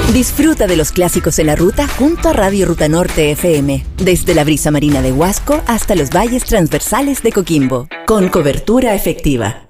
Disfruta de los clásicos en la ruta junto a Radio Ruta Norte FM, desde la brisa marina de Huasco hasta los valles transversales de Coquimbo, con cobertura efectiva.